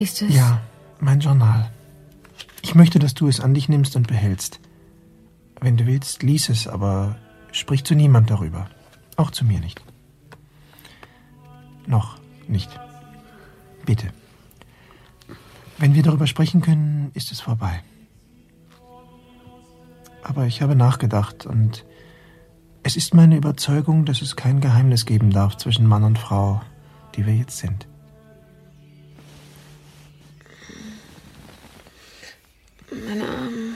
Ist es? Ja, mein Journal. Ich möchte, dass du es an dich nimmst und behältst. Wenn du willst, lies es, aber sprich zu niemand darüber. Auch zu mir nicht. Noch nicht. Bitte. Wenn wir darüber sprechen können, ist es vorbei. Aber ich habe nachgedacht und es ist meine Überzeugung, dass es kein Geheimnis geben darf zwischen Mann und Frau, die wir jetzt sind. Mein Arm.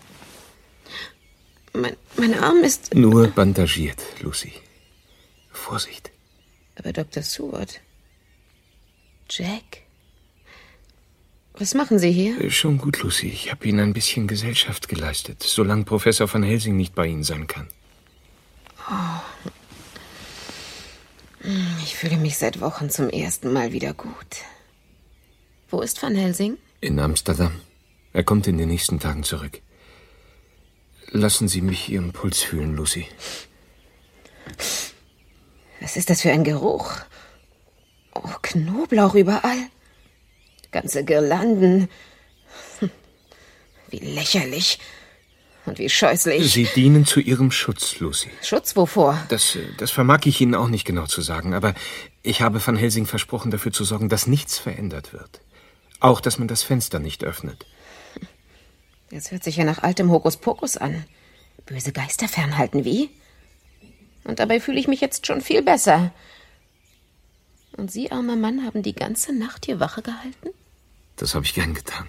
Mein Arm ist... Nur bandagiert, Lucy. Vorsicht. Aber Dr. Seward... Jack? Was machen Sie hier? Schon gut, Lucy. Ich habe Ihnen ein bisschen Gesellschaft geleistet, solange Professor Van Helsing nicht bei Ihnen sein kann. Oh. Ich fühle mich seit Wochen zum ersten Mal wieder gut. Wo ist Van Helsing? In Amsterdam. Er kommt in den nächsten Tagen zurück. Lassen Sie mich Ihren Puls fühlen, Lucy. Was ist das für ein Geruch? Oh, Knoblauch überall. Ganze Girlanden. Wie lächerlich. Und wie scheußlich. Sie dienen zu Ihrem Schutz, Lucy. Schutz wovor? Das vermag ich Ihnen auch nicht genau zu sagen, aber ich habe Van Helsing versprochen, dafür zu sorgen, dass nichts verändert wird. Auch, dass man das Fenster nicht öffnet. Das hört sich ja nach altem Hokuspokus an. Böse Geister fernhalten, wie? Und dabei fühle ich mich jetzt schon viel besser. Und Sie, armer Mann, haben die ganze Nacht hier Wache gehalten? Das habe ich gern getan.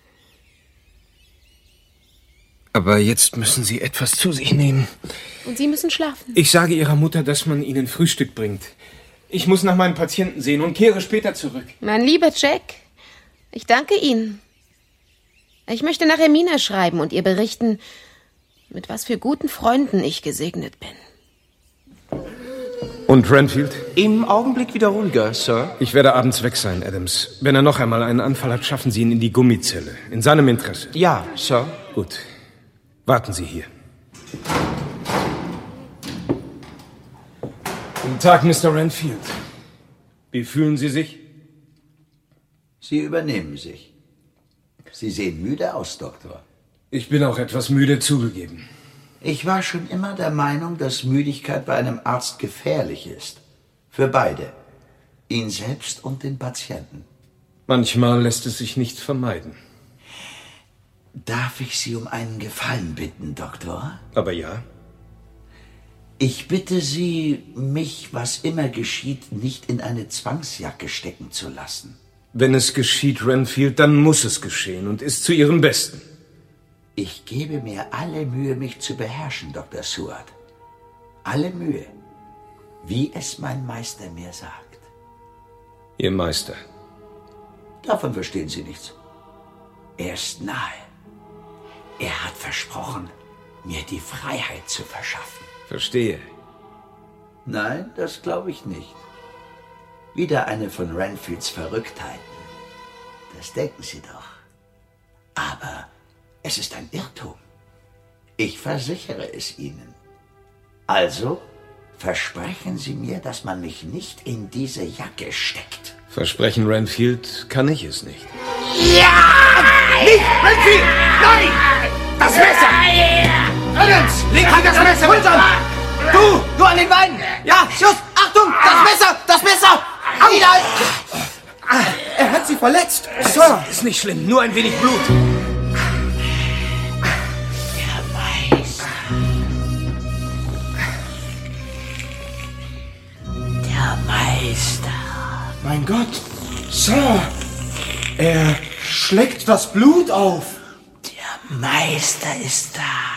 Aber jetzt müssen Sie etwas zu sich nehmen. Und Sie müssen schlafen. Ich sage Ihrer Mutter, dass man Ihnen Frühstück bringt. Ich muss nach meinen Patienten sehen und kehre später zurück. Mein lieber Jack, ich danke Ihnen. Ich möchte nach Hermine schreiben und ihr berichten, mit was für guten Freunden ich gesegnet bin. Und Renfield? Im Augenblick wieder ruhiger, Sir. Ich werde abends weg sein, Adams. Wenn er noch einmal einen Anfall hat, schaffen Sie ihn in die Gummizelle. In seinem Interesse. Ja, Sir. Gut. Warten Sie hier. Guten Tag, Mr. Renfield. Wie fühlen Sie sich? Sie übernehmen sich. Sie sehen müde aus, Doktor. Ich bin auch etwas müde, zugegeben. Ich war schon immer der Meinung, dass Müdigkeit bei einem Arzt gefährlich ist. Für beide. Ihn selbst und den Patienten. Manchmal lässt es sich nicht vermeiden. Darf ich Sie um einen Gefallen bitten, Doktor? Aber ja. Ich bitte Sie, mich, was immer geschieht, nicht in eine Zwangsjacke stecken zu lassen. Wenn es geschieht, Renfield, dann muss es geschehen und ist zu Ihrem Besten. Ich gebe mir alle Mühe, mich zu beherrschen, Dr. Seward. Alle Mühe. Wie es mein Meister mir sagt. Ihr Meister? Davon verstehen Sie nichts. Er ist nahe. Er hat versprochen, mir die Freiheit zu verschaffen. Verstehe. Nein, das glaube ich nicht. Wieder eine von Renfields Verrücktheiten. Das denken Sie doch. Aber es ist ein Irrtum. Ich versichere es Ihnen. Also versprechen Sie mir, dass man mich nicht in diese Jacke steckt. Versprechen, Renfield, kann ich es nicht. Ja! Nicht, Renfield! Nein! Das Messer! Adams! Leg halt das Messer runter! Du an den Beinen! Ja, Schuss! Achtung! Das Messer! Das Messer! Er hat Sie verletzt, Sir! Ist nicht schlimm, nur ein wenig Blut. Der Meister. Mein Gott, Sir! Er schlägt das Blut auf. Der Meister ist da.